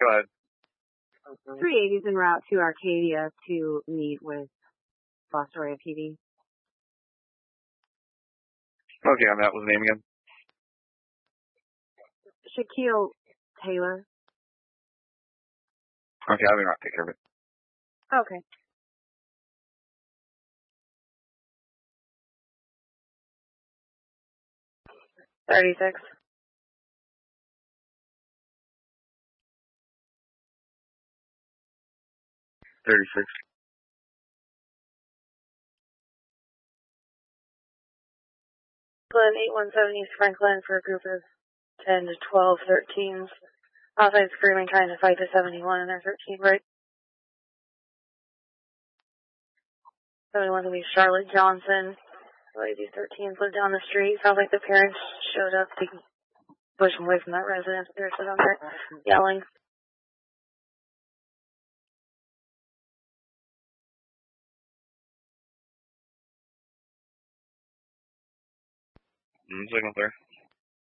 Go ahead. 380's en route to Arcadia to meet with Fostoria PD. Okay, on that was the name again? Shaquille Taylor. Okay, I'll be right. Take care of it. Okay. $36. 36. Glen 817 East Franklin for a group of 10 to 12 13s. Outside screaming, trying to fight the 71 and their 13 right. 71 will be Charlotte Johnson. These 13s live down the street. Sounds like the parents showed up to push them away from that residence. They're sitting there yelling. Signal there.